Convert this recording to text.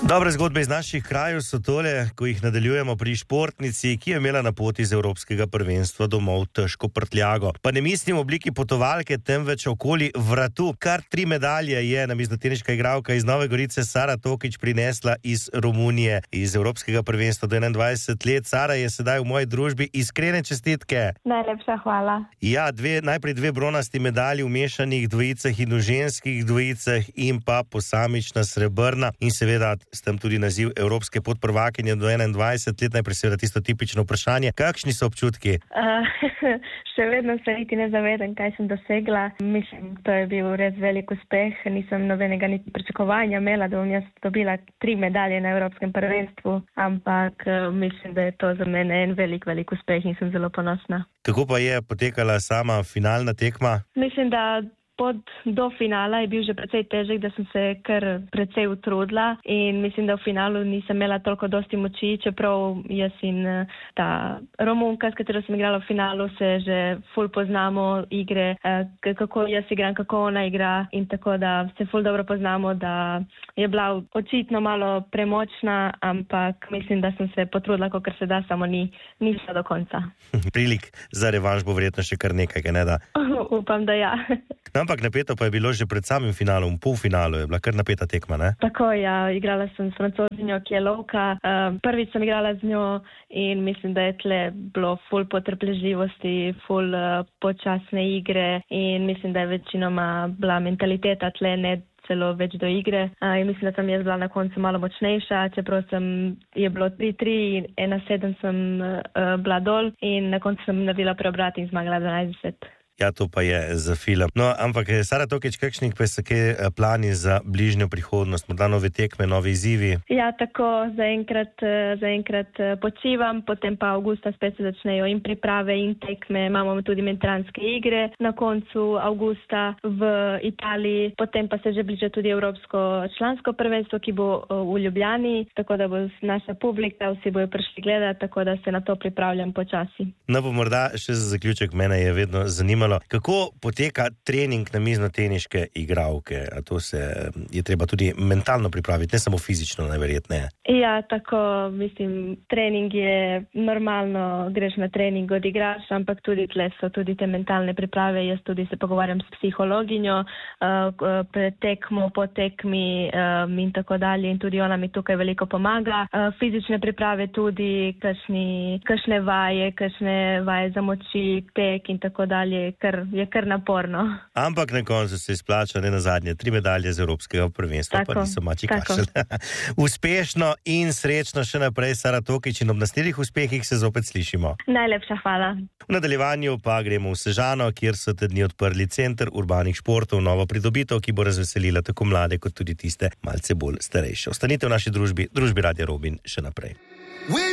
Dobre zgodbe iz naših krajev so tole, ko jih nadaljujemo pri športnici, ki je imela na poti z evropskega prvenstva domov težko prtljago. Pa ne mislim v obliki potovalke, temveč okoli vratu. Kar 3 medalje je namiznoteniška igralka iz Nove Gorice Sara Tokić prinesla iz Romunije, iz evropskega prvenstva do 21 let. Sara je sedaj v moji družbi. Iskrene čestitke. Najlepša hvala. Ja, najprej 2 bronasti medalji v mešanih dvojicah in v ženskih dvojicah in pa posamična srebrna in seveda s tem tudi naziv evropske podprvakinje do 21 let. Najprej seveda tisto tipično vprašanje. Kakšni so občutki? Še vedno se niti ne zavedam, kaj sem dosegla. Mislim, to je bil res velik uspeh. Nisem nobenega niti pričakovanja imela, da bom jaz dobila 3 medalje na evropskem prvenstvu, ampak mislim, da je to za mene en velik uspeh in sem zelo ponosna. Kako pa je potekala sama finalna tekma? Mislim, da do finala je bil že precej težek, da sem se kar precej utrudila in mislim, da v finalu nisem imela toliko dosti moči, čeprav jaz in ta Romunka, s katero sem igrala v finalu, se že ful poznamo igre, kako jaz igram, kako ona igra in tako da se ful dobro poznamo, da je bila očitno malo premočna, ampak mislim, da sem se potrudila, kakor se da, samo ni šla do konca. Prilik za revanš bo verjetno še kar nekaj, ne da? Upam, da ja. Ampak napeto pa je bilo že pred samim finalom, v polfinalu je bila kar napeta tekma, ne? Tako, ja, igrala sem s Francozinjo, ki je lovka. Prvič sem igrala z njo in mislim, da je tle bilo ful potrpežljivosti, ful počasne igre in mislim, da je večinoma bila mentaliteta tle ne celo več do igre. In mislim, da sem jaz bila na koncu malo močnejša, čeprav je bilo 3-3 in 1-7 sem bila dol in na koncu sem naredila preobrat in zmagala 12-10. Ja, to pa je za film. No, ampak Sara Tokić, kakšni pa so plani za bližnjo prihodnost, morda nove tekme, novi izzivi? Ja, tako, zaenkrat počivam, potem pa avgusta spet se začnejo in priprave in tekme, imamo tudi mediteranske igre na koncu avgusta v Italiji, potem pa se že bliža tudi evropsko člansko prvenstvo, ki bo v Ljubljani, tako da bo naša publika, vsi bojo prišli gledati, tako da se na to pripravljam počasi. No, pa morda še za zaključek, mene je vedno zanimalo, kako poteka trening namiznoteniške igralke? A to je treba tudi mentalno pripraviti, ne samo fizično, najverjetneje. Ja, tako, mislim, trening je normalno, greš na trening, odigraš, ampak tudi tle so tudi te mentalne priprave. Jaz tudi se pogovarjam s psihologinjo, pred tekmo, po tekmi in tako dalje in tudi ona mi tukaj veliko pomaga. Fizične priprave tudi, kakšne vaje za moči, tek in tako dalje, je kar naporno. Ampak na koncu se izplača, ne nazadnje, 3 medalje z evropskega prvenstva, pa niso mači kašelj. Uspešno in srečno še naprej, Sara Tokić, in ob naslednjih uspehih se zopet slišimo. Najlepša hvala. V nadaljevanju pa gremo v Sežano, kjer so te dni odprli center urbanih športov, novo pridobitev, ki bo razveselila tako mlade kot tudi tiste malce bolj starejše. Ostanite v naši družbi Radia Robin še naprej.